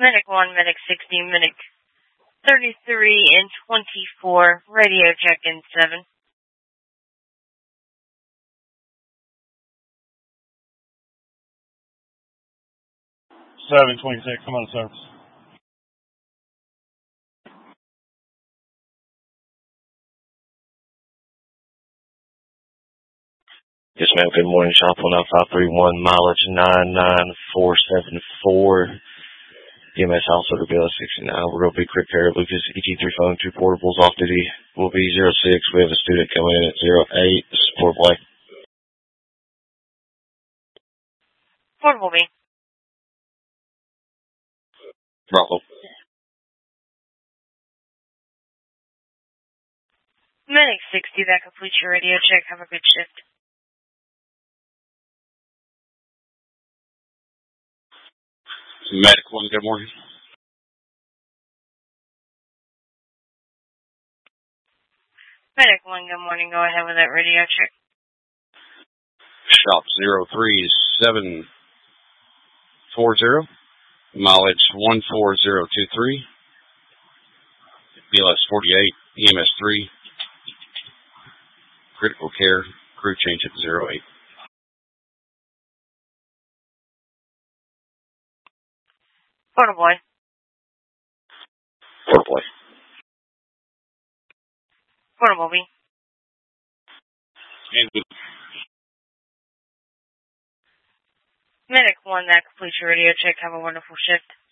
Medic 1, Medic 60, Medic 33 and 24, radio check in 7. 726, I'm on service. Yes, ma'am. Good morning. Shop 19531, mileage 99474. EMS also to bill 69. We're going to be quick here. Lucas, ET3 phone, 2 portables off duty. Will be 06. We have a student coming in at 08. This is Portable A. Portable B. Bravo. Medic 60, that completes your radio check. Have a good shift. Medic 1, good morning. Medic 1, good morning. Go ahead with that radio check. Shop 03740, mileage 14023, BLS 48, EMS 3, critical care, crew change at 08. Portable A. Portable A. Portable B. Medic 1, that completes your radio check. Have a wonderful shift.